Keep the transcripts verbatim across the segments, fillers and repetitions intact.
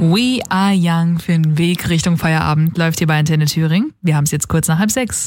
We are young für den Weg Richtung Feierabend läuft hier bei Antenne Thüringen. Wir haben es jetzt kurz nach halb sechs.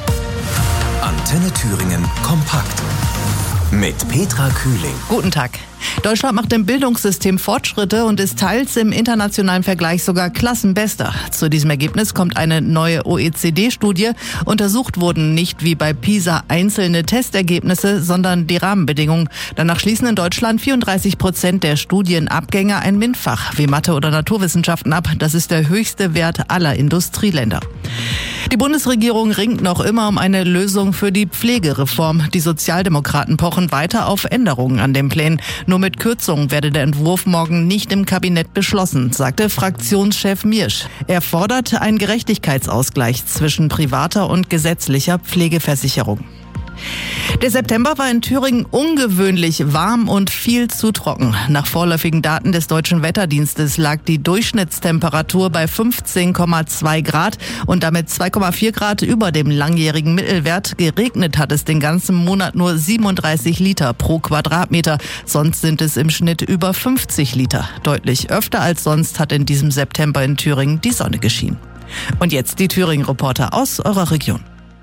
Antenne Thüringen kompakt mit Petra Kühling. Guten Tag. Deutschland macht im Bildungssystem Fortschritte und ist teils im internationalen Vergleich sogar Klassenbester. Zu diesem Ergebnis kommt eine neue O E C D-Studie. Untersucht wurden nicht wie bei PISA einzelne Testergebnisse, sondern die Rahmenbedingungen. Danach schließen in Deutschland vierunddreißig Prozent der Studienabgänger ein MINT-Fach wie Mathe oder Naturwissenschaften ab. Das ist der höchste Wert aller Industrieländer. Die Bundesregierung ringt noch immer um eine Lösung für die Pflegereform. Die Sozialdemokraten pochen weiter auf Änderungen an den Plänen. Nur mit Kürzungen werde der Entwurf morgen nicht im Kabinett beschlossen, sagte Fraktionschef Miersch. Er fordert einen Gerechtigkeitsausgleich zwischen privater und gesetzlicher Pflegeversicherung. Der September war in Thüringen ungewöhnlich warm und viel zu trocken. Nach vorläufigen Daten des Deutschen Wetterdienstes lag die Durchschnittstemperatur bei fünfzehn Komma zwei Grad und damit zwei Komma vier Grad über dem langjährigen Mittelwert. Geregnet hat es den ganzen Monat nur siebenunddreißig Liter pro Quadratmeter. Sonst sind es im Schnitt über fünfzig Liter. Deutlich öfter als sonst hat in diesem September in Thüringen die Sonne geschienen. Und jetzt die Thüringen-Reporter aus eurer Region.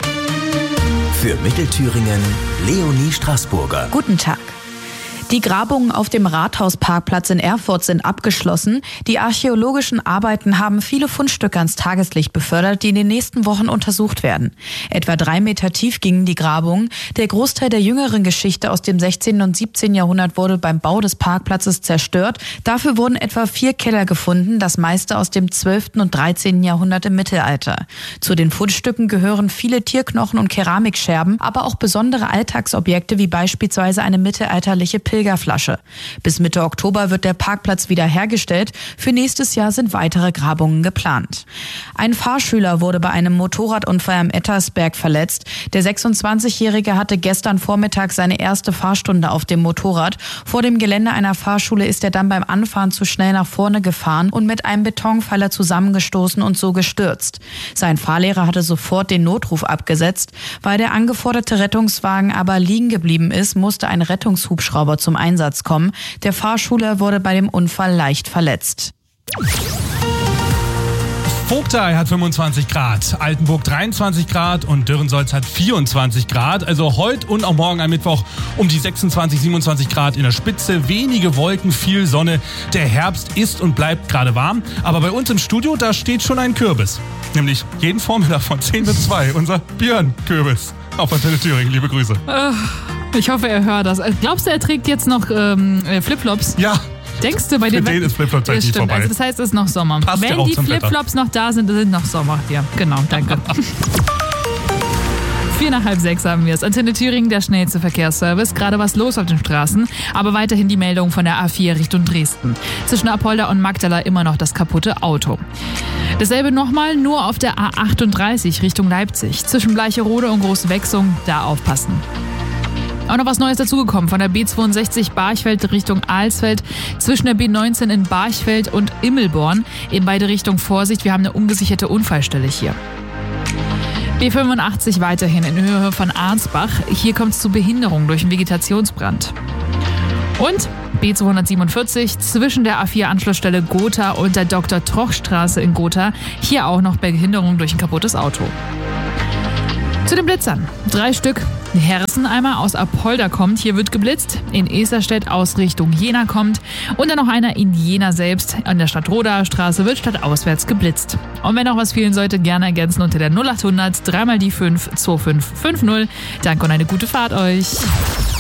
Für Mittelthüringen Leonie Straßburger. Guten Tag. Die Grabungen auf dem Rathausparkplatz in Erfurt sind abgeschlossen. Die archäologischen Arbeiten haben viele Fundstücke ans Tageslicht befördert, die in den nächsten Wochen untersucht werden. Etwa drei Meter tief gingen die Grabungen. Der Großteil der jüngeren Geschichte aus dem sechzehnten und siebzehnten Jahrhundert wurde beim Bau des Parkplatzes zerstört. Dafür wurden etwa vier Keller gefunden, das meiste aus dem zwölften und dreizehnten Jahrhundert im Mittelalter. Zu den Fundstücken gehören viele Tierknochen und Keramikscherben, aber auch besondere Alltagsobjekte wie beispielsweise eine mittelalterliche Pilgerflasche. Bis Mitte Oktober wird der Parkplatz wieder hergestellt. Für nächstes Jahr sind weitere Grabungen geplant. Ein Fahrschüler wurde bei einem Motorradunfall am Ettersberg verletzt. Der sechsundzwanzigjährige hatte gestern Vormittag seine erste Fahrstunde auf dem Motorrad. Vor dem Gelände einer Fahrschule ist er dann beim Anfahren zu schnell nach vorne gefahren und mit einem Betonpfeiler zusammengestoßen und so gestürzt. Sein Fahrlehrer hatte sofort den Notruf abgesetzt. Weil der angeforderte Rettungswagen aber liegen geblieben ist, musste ein Rettungshubschrauber zum Einsatz kommen. Der Fahrschüler wurde bei dem Unfall leicht verletzt. Vogtei hat fünfundzwanzig Grad, Altenburg dreiundzwanzig Grad und Dürrensolz hat vierundzwanzig Grad. Also heute und auch morgen am Mittwoch um die sechsundzwanzig, siebenundzwanzig Grad in der Spitze. Wenige Wolken, viel Sonne. Der Herbst ist und bleibt gerade warm. Aber bei uns im Studio, da steht schon ein Kürbis. Nämlich jeden Vormittag von zehn bis zwei. Unser Björn-Kürbis. Auf Antenne Thüringen. Liebe Grüße. Ich hoffe, er hört das. Glaubst du, er trägt jetzt noch ähm, Flipflops? Ja. Denkst du, bei Für dem den ist Flipflop-Zeit nicht vorbei. Also das heißt, es ist noch Sommer. Passt Wenn ja auch die zum Flipflops noch da sind, sind noch Sommer. Ja, genau, danke. Vier nach halb sechs haben wir es. Antenne Thüringen, der schnellste Verkehrsservice. Gerade was los auf den Straßen, aber weiterhin die Meldung von der A vier Richtung Dresden. Zwischen Apolda und Magdala immer noch das kaputte Auto. Dasselbe nochmal, nur auf der A achtunddreißig Richtung Leipzig. Zwischen Bleicherode und Großwechsung, da aufpassen. Auch noch was Neues dazugekommen von der B zweiundsechzig Barchfeld Richtung Alsfeld, zwischen der B neunzehn in Barchfeld und Immelborn. In beide Richtungen Vorsicht, wir haben eine ungesicherte Unfallstelle hier. B fünfundachtzig weiterhin in Höhe von Arnsbach. Hier kommt es zu Behinderung durch einen Vegetationsbrand. Und B zweihundertsiebenundvierzig zwischen der A vier Anschlussstelle Gotha und der Doktor Troch Straße in Gotha. Hier auch noch Behinderung durch ein kaputtes Auto. Zu den Blitzern. Drei Stück. Herressen einmal aus Apolda kommt, hier wird geblitzt. In Esterstedt aus Richtung Jena kommt. Und dann noch einer in Jena selbst. An der Stadtrodaer Straße wird stadtauswärts geblitzt. Und wenn noch was fehlen sollte, gerne ergänzen unter der null achthundert drei mal die fünf zwei fünf fünf null. Danke und eine gute Fahrt euch.